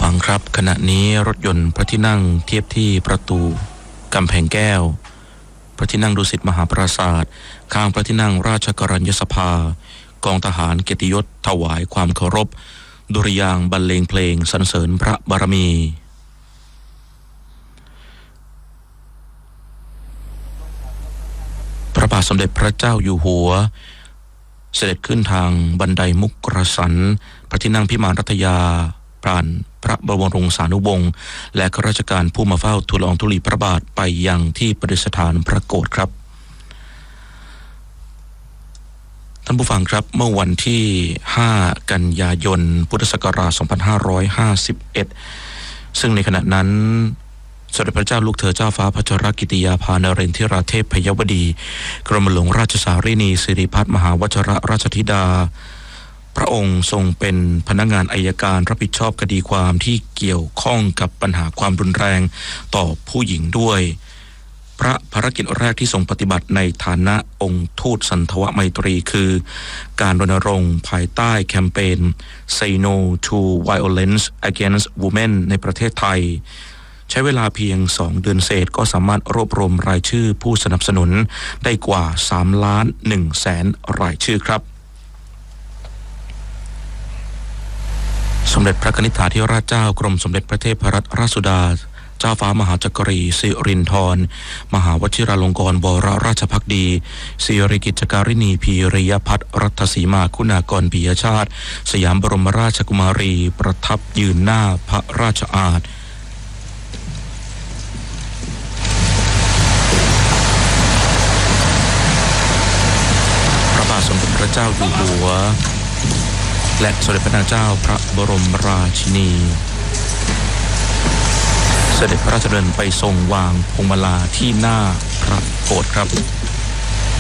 ฟังครับขณะนี้รถยนต์พระที่นั่งเทียบที่ประตูกำแพงแก้วพระที่นั่งดุสิตมหาปราสาทข้างพระที่นั่งราชกรัญยสภากองทหารเกียรติยศถวายความเคารพดุริยางค์บรรเลงเพลงสรรเสริญพระบารมีพระบาทสมเด็จพระเจ้าอยู่หัวเสด็จขึ้นทางบันไดมุกกระสันพระที่นั่งพิมานรัตยาผ่านพระบรมโรงสานุวงศ์และข้าราชการผู้มาเฝ้าทูลละอองธุลีพระบาทไปยังที่ประดิษฐานพระโกฐครับท่านผู้ฟังครับเมื่อวันที่5กันยายนพุทธศักราช2551ซึ่งในขณะนั้นสมเด็จพระเจ้าลูกเธอเจ้าฟ้าพัชรกิติยาภานเรนทิราเทพพยวดีกรมหลวงราชสารีนีสิริพัฒน์มหาวชรราชธิดาพระองค์ทรงเป็นพนักงานอัยการรับผิดชอบคดีความที่เกี่ยวข้องกับปัญหาความรุนแรงต่อผู้หญิงด้วยพระภารกิจแรกที่ทรงปฏิบัติในฐานะองค์ทูตสันทวไมตรีคือการรณรงค์ภายใต้แคมเปญ Say No to Violence Against Women ในประเทศไทยใช้เวลาเพียง2เดือนเศษก็สามารถรวบรวมรายชื่อผู้สนับสนุนได้กว่า3,100,000 รายชื่อครับสมเด็จพระนิธิถาธิราชเจ้ากรมสมเด็จพระเทพรัตนราชสุดาเจ้าฟ้ามหาจักรีสิรินธรมหาวชิราลงกรณ์บวรราชภักดีสิริกิจการินีพีริยพัฒน์รัตสีมาคุณากรปิยชาติสยามบรมราชกุมารีประทับยืนหน้าพระราชอาณพระบาทสมเด็จพระเจ้าอยู่หัวและสมเด็จพระนางเจ้าพระบรมราชินีเสด็จพระราชดำเนินไปทรงวางพวงมาลาที่หน้าพระโกฐครับ